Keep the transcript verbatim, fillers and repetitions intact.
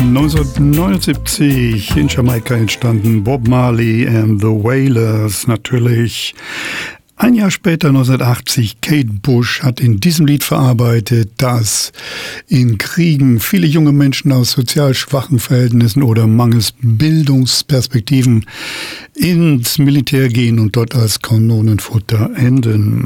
neunzehnhundertneunundsiebzig in Jamaika entstanden, Bob Marley and the Wailers natürlich. Ein Jahr später, neunzehnhundertachtzig, Kate Bush hat in diesem Lied verarbeitet, dass in Kriegen viele junge Menschen aus sozial schwachen Verhältnissen oder mangels Bildungsperspektiven ins Militär gehen und dort als Kanonenfutter enden.